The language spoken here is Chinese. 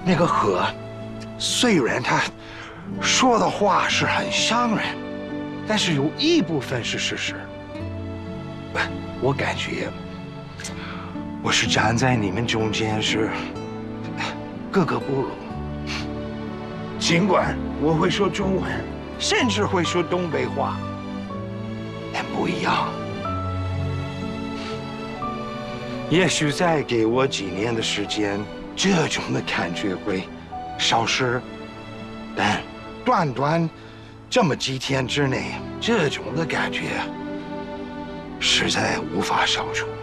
那个河，虽然他说的话是很伤人，但是有一部分是事实。我感觉我是站在你们中间是格格不入。尽管我会说中文，甚至会说东北话，但不一样。也许再给我几年的时间，这种的感觉会消失。但短短这么几天之内，这种的感觉实在无法消除。